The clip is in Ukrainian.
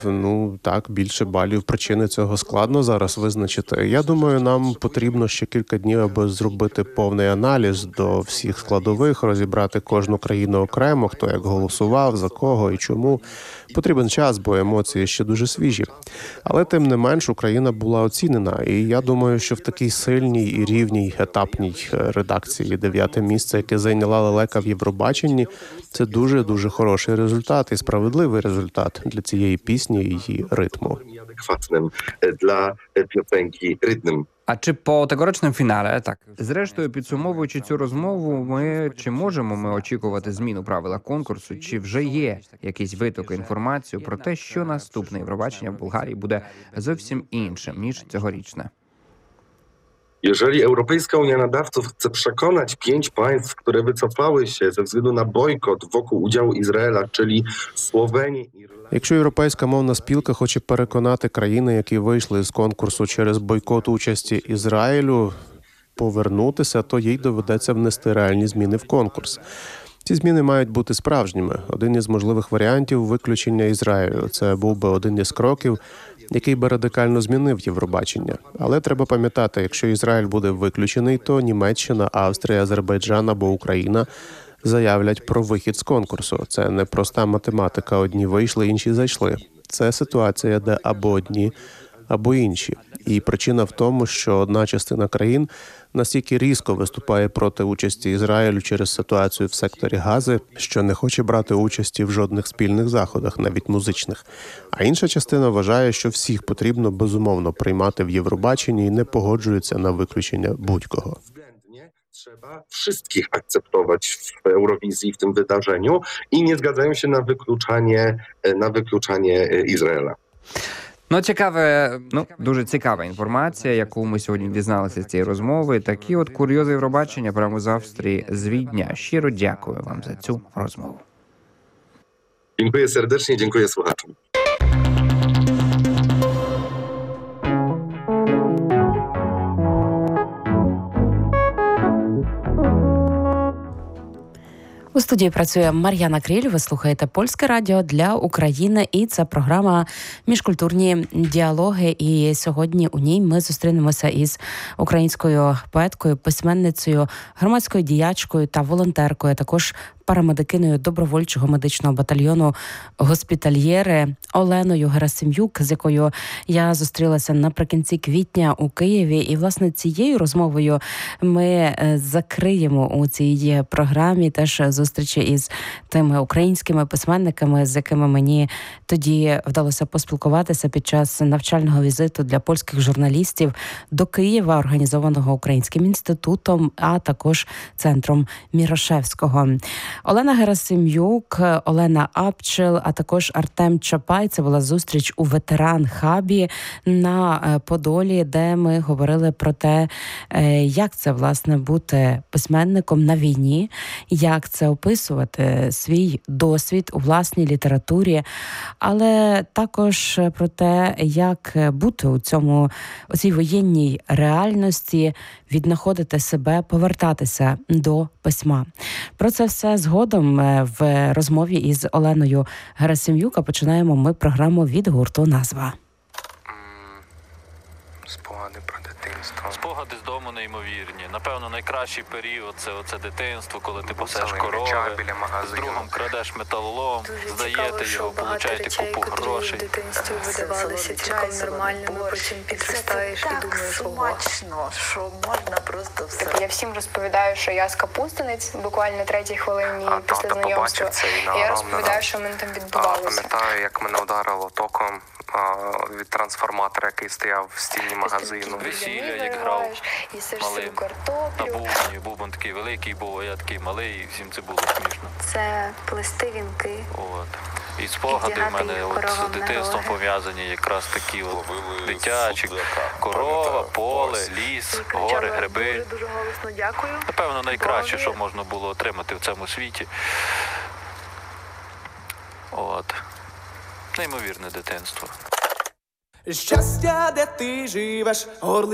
Ну так, більше балів. Причини цього складно зараз визначити. Я думаю, нам потрібно ще кілька днів, аби зробити повний аналіз до всіх складових, розібрати кожну країну окремо, хто як голосував, за кого і чому. Потрібен час, бо емоції ще дуже свіжі. Але тим не менш Україна була оцінена, і я думаю, що в такій сильній і рівній етапній редакції 9-те місце, яке зайняла лелека в Євробаченні, це дуже хороший результат і справедливий результат для цієї пісні і її ритму. Adekwatnym dla piosenki rytmem. А чи по tegorocznym фінале, так, зрештою, підсумовуючи цю розмову, чи можемо ми очікувати зміну правила конкурсу, чи вже є якісь витоки інформації про те, що наступне Євробачення в Болгарії буде зовсім іншим, ніж цьогорічне? Jeżeli Europejska Unia Nadawców chce przekonać 5 państw, które wycofały się ze względu na bojkot wokół udziału Izraela, czyli Słowenię, Irlandię. Якщо Європейська мовна спілка хоче переконати країни, які вийшли з конкурсу через бойкот участі Ізраїлю, повернутися, то їй доведеться внести реальні зміни в конкурс. Ці зміни мають бути справжніми. Один із можливих варіантів – виключення Ізраїлю. Це був би один із кроків, який би радикально змінив Євробачення. Але треба пам'ятати, якщо Ізраїль буде виключений, то Німеччина, Австрія, Азербайджан або Україна заявлять про вихід з конкурсу. Це не проста математика. Одні вийшли, інші зайшли. Це ситуація, де або одні, або інші. І причина в тому, що одна частина країн настільки різко виступає проти участі Ізраїлю через ситуацію в секторі Гази, що не хоче брати участі в жодних спільних заходах, навіть музичних. А інша частина вважає, що всіх потрібно безумовно приймати в Євробаченні і не погоджується на виключення будь-кого. Trzeba wszystkich akceptować w Eurowizji, w tym wydarzeniu i nie zgadzają się na wykluczanie Izraela. Дуже цікава інформація, яку ми сьогодні дізналися з цієї розмови. Такі от курйози Євробачення прямо з Австрії, з Відня. Щиро дякую вам за цю розмову. Dziękuję serdecznie, dziękuję słuchaczom. У студії працює Мар'яна Криль. Ви слухаєте Польське радіо для України, і це програма «Міжкультурні діалоги». І сьогодні у ній ми зустрінемося із українською поеткою, письменницею, громадською діячкою та волонтеркою, також парамедикиною добровольчого медичного батальйону «Госпітальєри» Оленою Герасим'юк, з якою я зустрілася наприкінці квітня у Києві. І, власне, цією розмовою ми закриємо у цій програмі теж зустрічі із тими українськими письменниками, з якими мені тоді вдалося поспілкуватися під час навчального візиту для польських журналістів до Києва, організованого Українським інститутом, а також Центром Мірошевського. Олена Герасим'юк, Олена Апчел, а також Артем Чапай. Це була зустріч у ветеран-хабі на Подолі, де ми говорили про те, як це, власне, бути письменником на війні, як це описувати свій досвід у власній літературі, але також про те, як бути у цій воєнній реальності, віднаходити себе, повертатися до письма. Про це все згодом в розмові із Оленою Герасим'юк. А починаємо ми програму від гурту «Назва». Спогади про дитинство. Спогади з дому неймовірні. Напевно, найкращий період – це дитинство, коли ти пасеш корови, з другом крадеш металолом, здаєте його, получаєте купу грошей. В дитинстві видавалися цілком нормальними, потім підростаєш і думаєш, ого. Що можна просто все. Я всім розповідаю, що я з Капустинець, буквально на 3-й хвилині після знайомства. І я розповідаю, що в мене там відбувалося. Пам'ятаю, як мене вдарило током від трансформатора, який стояв в стіні магазину. Весілля, як грав малим на бубні. Бубон такий великий був, а я такий малий, і всім це було смішно. Це плести вінки. І спогади в мене з дитинством пов'язані якраз такі дитячі. Корова, поле, ліс, гори, гриби. Дуже голосно дякую. Напевно, найкраще, що можна було отримати в цьому світі. Неймовірне дитинство. Щастя, де ти живеш,